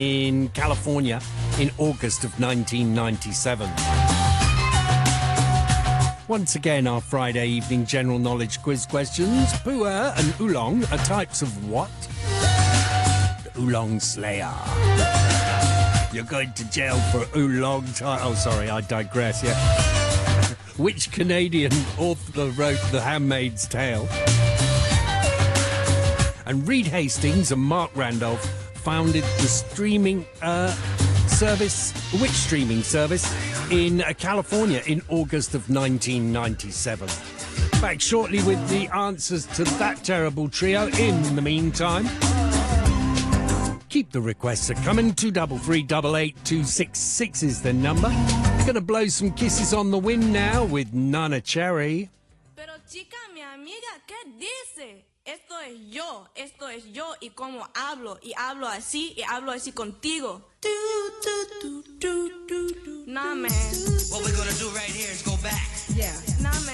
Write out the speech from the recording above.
in California in August of 1997. Once again, our Friday evening general knowledge quiz questions. Pu'er and oolong are types of what? The oolong slayer. You're going to jail for oolong time. Oh, sorry, I digress, yeah. Which Canadian author wrote The Handmaid's Tale? And Reed Hastings and Mark Randolph founded the streaming service, which streaming service, in California in August of 1997. Back shortly with the answers to that terrible trio. In the meantime, keep the requests coming. 233-88266 is the number. Gonna blow some kisses on the wind now with Nana Cherry. Pero chica, mi amiga, ¿qué dice? Esto es yo y cómo hablo así contigo. Nah, man. What we gonna do right